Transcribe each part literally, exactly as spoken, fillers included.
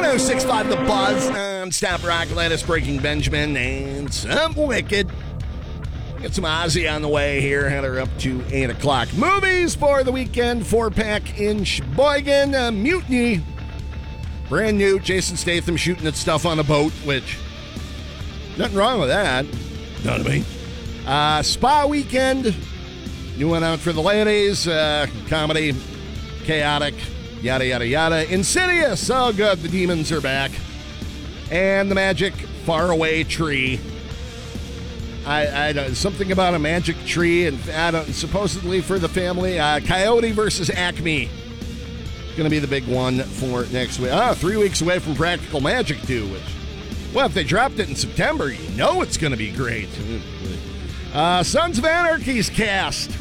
oh six point five The Buzz. Non-stop rock, latest Breaking Benjamin, and some Wicked. Get some Ozzy on the way here. Head her up to eight o'clock. Movies for the weekend. Four-pack in Sheboygan. Uh, Mutiny. Brand new. Jason Statham shooting at stuff on a boat, which, nothing wrong with that. Know what I mean? Uh, Spa Weekend. New one out for the ladies. Uh, comedy. Chaotic. Yada, yada, yada. Insidious. Oh, good. The demons are back. And The Magic Faraway Tree. I, I don't, something about a magic tree, and I don't, supposedly for the family. Uh, Coyote versus Acme. Going to be the big one for next week. Ah, three weeks away from Practical Magic two, which, well, if they dropped it in September, you know it's going to be great. Uh, Sons of Anarchy's cast.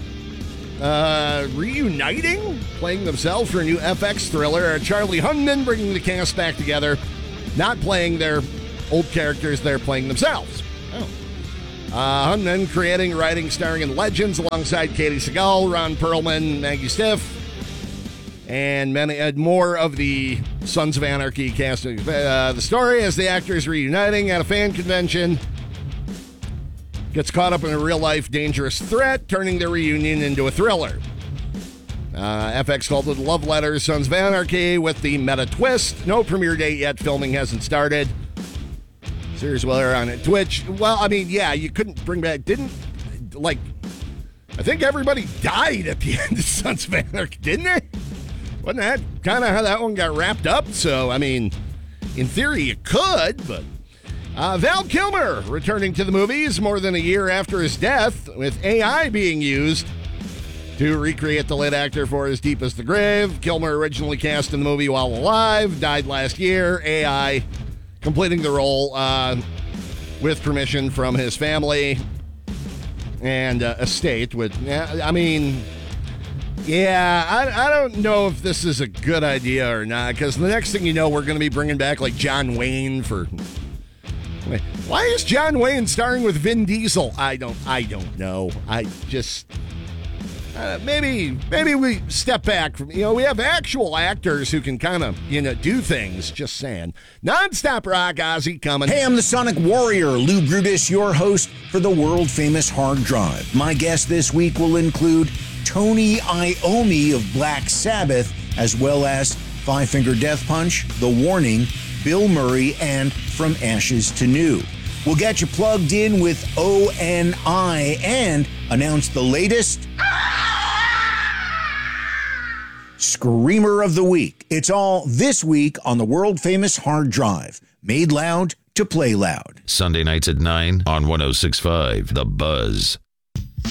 Uh, reuniting, playing themselves for a new F X thriller. Charlie Hunnam bringing the cast back together, not playing their old characters, they're playing themselves. Oh. Uh, Hunnam creating, writing, starring in Legends alongside Katie Seagal, Ron Perlman, Maggie Stiff, and many uh, more of the Sons of Anarchy cast. Uh, the story as the actors reuniting at a fan convention. Gets caught up in a real-life dangerous threat, turning their reunion into a thriller. Uh, F X called it Love Letters, Sons of Anarchy, with the meta twist. No premiere date yet. Filming hasn't started. Series Weller on it. Twitch. Well, I mean, yeah, you couldn't bring back... Didn't, like... I think everybody died at the end of Sons of Anarchy, didn't they? Wasn't that kind of how that one got wrapped up? So, I mean, in theory, you could, but... Uh, Val Kilmer returning to the movies more than a year after his death, with A I being used to recreate the late actor for As Deep as the Grave. Kilmer originally cast in the movie while alive, died last year. A I completing the role uh, with permission from his family and uh, estate. With, I mean, yeah, I, I don't know if this is a good idea or not, because the next thing you know, we're going to be bringing back like John Wayne for... Why is John Wayne starring with Vin Diesel? I don't I don't know. I just uh, maybe maybe we step back from, you know, we have actual actors who can kind of, you know, do things. Just saying. Non-stop rock, Ozzy coming. Hey, I'm the Sonic Warrior, Lou Brutus, your host for the world famous Hard Drive. My guest this week will include Tony Iommi of Black Sabbath, as well as Five Finger Death Punch, The Warning, Bill Murray, and From Ashes to New. We'll get you plugged in with O N I and announce the latest Screamer of the Week. It's all this week on the world-famous Hard Drive. Made loud to play loud. Sunday nights at nine on one oh six point five The Buzz.